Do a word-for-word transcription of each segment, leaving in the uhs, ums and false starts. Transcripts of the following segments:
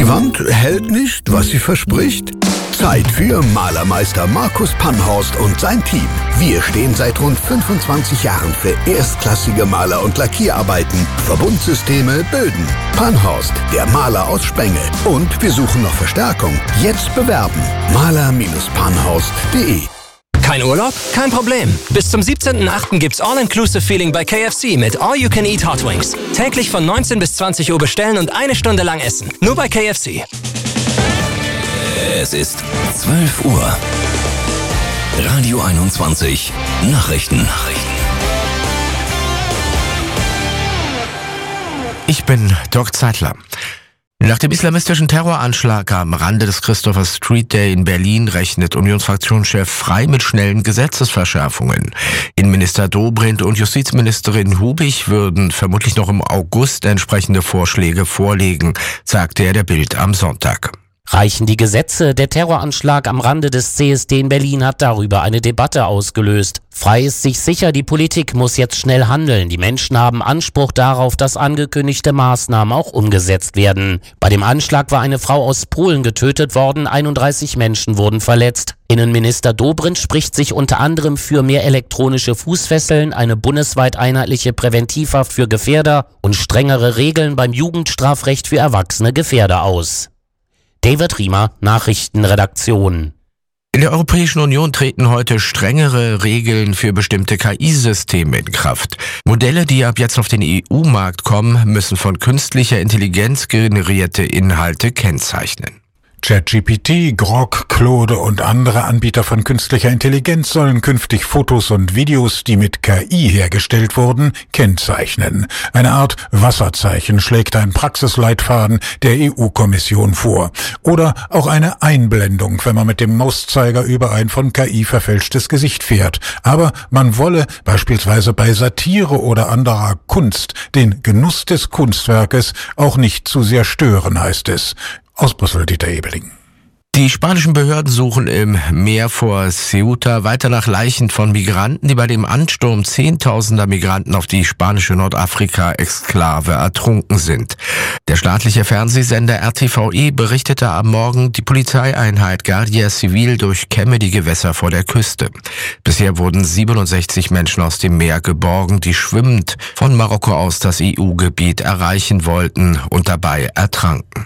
Die Wand hält nicht, was sie verspricht? Zeit für Malermeister Markus Panhorst und sein Team. Wir stehen seit rund fünfundzwanzig Jahren für erstklassige Maler- und Lackierarbeiten, Verbundsysteme, Böden. Panhorst, der Maler aus Spenge. Und wir suchen noch Verstärkung. Jetzt bewerben. maler Bindestrich panhorst punkt de. Kein Urlaub? Kein Problem. Bis zum siebzehnten achten gibt's All-Inclusive-Feeling bei K F C mit All-You-Can-Eat Hot Wings. Täglich von neunzehn bis zwanzig Uhr bestellen und eine Stunde lang essen. Nur bei K F C. Es ist zwölf Uhr. Radio einundzwanzig. Nachrichten. Ich bin Dirk Zeitler. Nach dem islamistischen Terroranschlag am Rande des Christopher Street Day in Berlin rechnet Unionsfraktionschef Frey mit schnellen Gesetzesverschärfungen. Innenminister Dobrindt und Justizministerin Hubig würden vermutlich noch im August entsprechende Vorschläge vorlegen, sagte er der Bild am Sonntag. Reichen die Gesetze? Der Terroranschlag am Rande des C S D in Berlin hat darüber eine Debatte ausgelöst. Frey ist sich sicher, die Politik muss jetzt schnell handeln. Die Menschen haben Anspruch darauf, dass angekündigte Maßnahmen auch umgesetzt werden. Bei dem Anschlag war eine Frau aus Polen getötet worden, einunddreißig Menschen wurden verletzt. Innenminister Dobrindt spricht sich unter anderem für mehr elektronische Fußfesseln, eine bundesweit einheitliche Präventivhaft für Gefährder und strengere Regeln beim Jugendstrafrecht für erwachsene Gefährder aus. David Riemer, Nachrichtenredaktion. In der Europäischen Union treten heute strengere Regeln für bestimmte K I-Systeme in Kraft. Modelle, die ab jetzt auf den E U-Markt kommen, müssen von künstlicher Intelligenz generierte Inhalte kennzeichnen. ChatGPT, Grok, Claude und andere Anbieter von künstlicher Intelligenz sollen künftig Fotos und Videos, die mit K I hergestellt wurden, kennzeichnen. Eine Art Wasserzeichen schlägt ein Praxisleitfaden der E U-Kommission vor. Oder auch eine Einblendung, wenn man mit dem Mauszeiger über ein von K I verfälschtes Gesicht fährt. Aber man wolle beispielsweise bei Satire oder anderer Kunst den Genuss des Kunstwerkes auch nicht zu sehr stören, heißt es. Aus Brüssel, Dieter Ebeling. Die spanischen Behörden suchen im Meer vor Ceuta weiter nach Leichen von Migranten, die bei dem Ansturm zehntausender Migranten auf die spanische Nordafrika-Exklave ertrunken sind. Der staatliche Fernsehsender R T V E berichtete am Morgen, die Polizeieinheit Guardia Civil durchkämme die Gewässer vor der Küste. Bisher wurden siebenundsechzig Menschen aus dem Meer geborgen, die schwimmend von Marokko aus das E U-Gebiet erreichen wollten und dabei ertranken.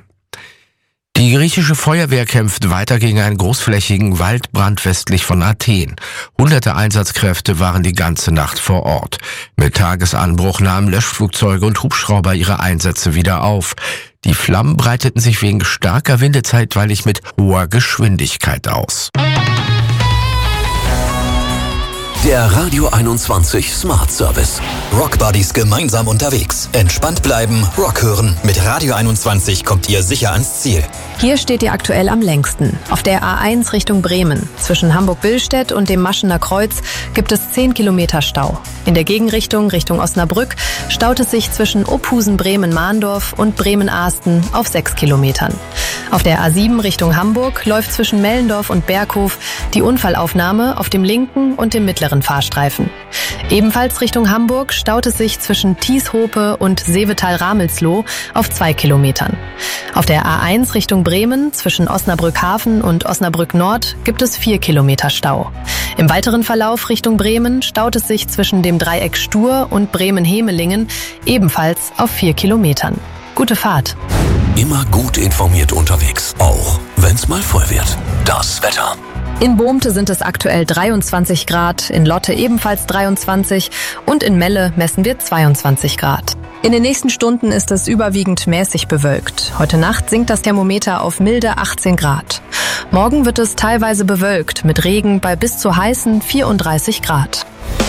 Die griechische Feuerwehr kämpft weiter gegen einen großflächigen Waldbrand westlich von Athen. Hunderte Einsatzkräfte waren die ganze Nacht vor Ort. Mit Tagesanbruch nahmen Löschflugzeuge und Hubschrauber ihre Einsätze wieder auf. Die Flammen breiteten sich wegen starker Winde zeitweilig mit hoher Geschwindigkeit aus. Der Radio einundzwanzig Smart Service. Rock Buddies gemeinsam unterwegs. Entspannt bleiben, Rock hören. Mit Radio einundzwanzig kommt ihr sicher ans Ziel. Hier steht ihr aktuell am längsten. Auf der A eins Richtung Bremen. Zwischen Hamburg-Billstedt und dem Maschener Kreuz gibt es zehn Kilometer Stau. In der Gegenrichtung Richtung Osnabrück staut es sich zwischen Ophusen-Bremen-Mahndorf und Bremen-Ahsten auf sechs Kilometern. Auf der A sieben Richtung Hamburg läuft zwischen Mellendorf und Berghof die Unfallaufnahme auf dem linken und dem mittleren Fahrstreifen. Ebenfalls Richtung Hamburg staut es sich zwischen Tieshope und Seevetal-Ramelsloh auf zwei Kilometern. Auf der A eins Richtung Bremen zwischen Osnabrück-Hafen und Osnabrück-Nord gibt es vier Kilometer Stau. Im weiteren Verlauf Richtung Bremen staut es sich zwischen dem Dreieck Stur und Bremen-Hemelingen ebenfalls auf vier Kilometern. Gute Fahrt! Immer gut informiert unterwegs, auch wenn's mal voll wird. Das Wetter. In Bohmte sind es aktuell dreiundzwanzig Grad, in Lotte ebenfalls dreiundzwanzig und in Melle messen wir zweiundzwanzig Grad. In den nächsten Stunden ist es überwiegend mäßig bewölkt. Heute Nacht sinkt das Thermometer auf milde achtzehn Grad. Morgen wird es teilweise bewölkt mit Regen bei bis zu heißen vierunddreißig Grad.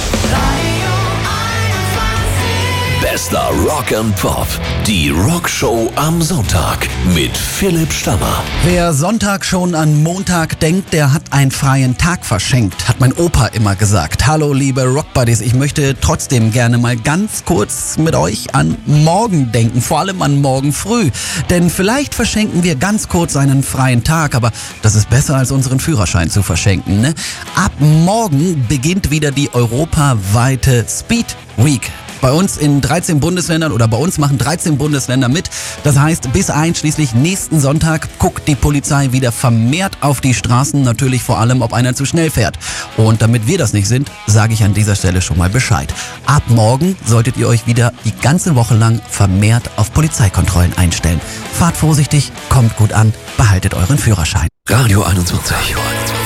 Bester Rock and Pop. Die Rockshow am Sonntag mit Philipp Stammer. Wer Sonntag schon an Montag denkt, der hat einen freien Tag verschenkt, hat mein Opa immer gesagt. Hallo liebe Rockbuddies, ich möchte trotzdem gerne mal ganz kurz mit euch an morgen denken, vor allem an morgen früh. Denn vielleicht verschenken wir ganz kurz einen freien Tag, aber das ist besser als unseren Führerschein zu verschenken, ne? Ab morgen beginnt wieder die europaweite Speed Week. Bei uns in dreizehn Bundesländern oder bei uns machen dreizehn Bundesländer mit. Das heißt, bis einschließlich nächsten Sonntag guckt die Polizei wieder vermehrt auf die Straßen, natürlich vor allem, ob einer zu schnell fährt. Und damit wir das nicht sind, sage ich an dieser Stelle schon mal Bescheid. Ab morgen solltet ihr euch wieder die ganze Woche lang vermehrt auf Polizeikontrollen einstellen. Fahrt vorsichtig, kommt gut an, behaltet euren Führerschein. Radio einundzwanzig.